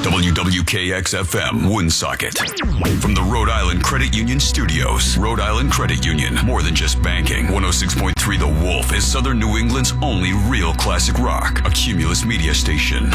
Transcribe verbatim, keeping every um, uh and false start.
W W K X F M, Woonsocket. From the Rhode Island Credit Union Studios. Rhode Island Credit Union, more than just banking. one oh six point three The Wolf is Southern New England's only real classic rock. A Cumulus media station.